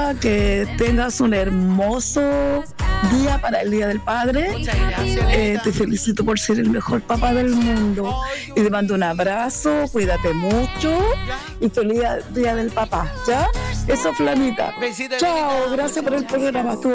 Flaca, que tengas un hermoso día para el Día del Padre. Muchas gracias. Te felicito por ser el mejor papá del mundo y te mando un abrazo, cuídate mucho y feliz Día del Papá, ¿ya? Eso, Flanita. Besito, Chao, Nenita. gracias por el programa.